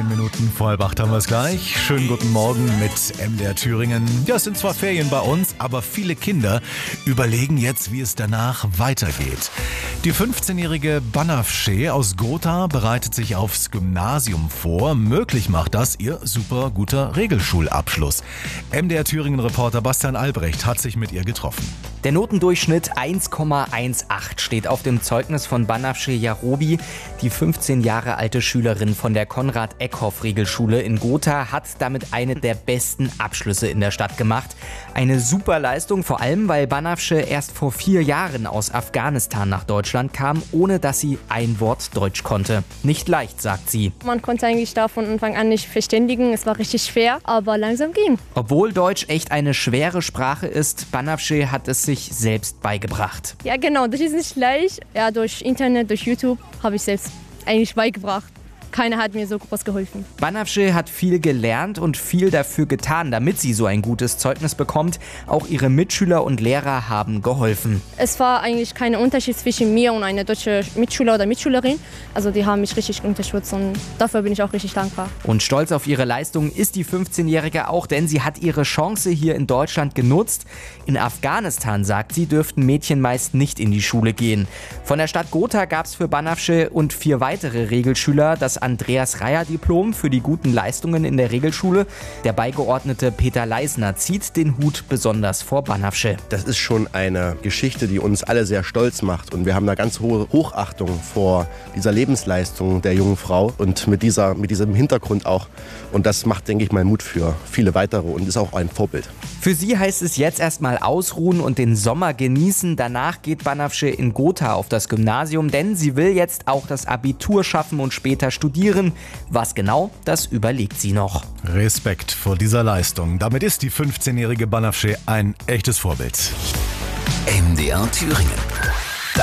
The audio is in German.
Minuten vor halb 8 haben wir es gleich. Schönen guten Morgen mit MDR Thüringen. Ja, es sind zwar Ferien bei uns, aber viele Kinder überlegen jetzt, wie es danach weitergeht. Die 15-jährige Banafşe aus Gotha bereitet sich aufs Gymnasium vor. Möglich macht das ihr super guter Regelschulabschluss. MDR Thüringen-Reporter Bastian Albrecht hat sich mit ihr getroffen. Der Notendurchschnitt 1,18 steht auf dem Zeugnis von Banafşe Yarobi. Die 15 Jahre alte Schülerin von der Konrad-Eckhoff-Regelschule in Gotha hat damit eine der besten Abschlüsse in der Stadt gemacht. Eine super Leistung, vor allem weil Banafşe erst vor 4 Jahren aus Afghanistan nach Deutschland kam, ohne dass sie ein Wort Deutsch konnte. Nicht leicht, sagt sie. Man konnte eigentlich da von Anfang an nicht verständigen. Es war richtig schwer, aber langsam ging. Obwohl Deutsch echt eine schwere Sprache ist, Banafşe hat es sich selbst beigebracht. Ja genau, das ist nicht leicht. Ja, durch Internet, durch YouTube habe ich selbst eigentlich beigebracht. Keiner hat mir so groß geholfen. Banafşe hat viel gelernt und viel dafür getan, damit sie so ein gutes Zeugnis bekommt. Auch ihre Mitschüler und Lehrer haben geholfen. Es war eigentlich kein Unterschied zwischen mir und einer deutschen Mitschüler oder Mitschülerin. Also die haben mich richtig unterstützt und dafür bin ich auch richtig dankbar. Und stolz auf ihre Leistung ist die 15-Jährige auch, denn sie hat ihre Chance hier in Deutschland genutzt. In Afghanistan, sagt sie, dürften Mädchen meist nicht in die Schule gehen. Von der Stadt Gotha gab es für Banafşe und 4 weitere Regelschüler das Andreas-Reier-Diplom für die guten Leistungen in der Regelschule. Der Beigeordnete Peter Leisner zieht den Hut besonders vor Banafşe. Das ist schon eine Geschichte, die uns alle sehr stolz macht. Und wir haben da ganz hohe Hochachtung vor dieser Lebensleistung der jungen Frau und mit diesem Hintergrund auch. Und das macht, denke ich mal, Mut für viele weitere und ist auch ein Vorbild. Für sie heißt es jetzt erstmal ausruhen und den Sommer genießen. Danach geht Banafşe in Gotha auf das Gymnasium, denn sie will jetzt auch das Abitur schaffen und später studieren. Was genau, das überlegt sie noch. Respekt vor dieser Leistung. Damit ist die 15-jährige Banafşe ein echtes Vorbild. MDR Thüringen.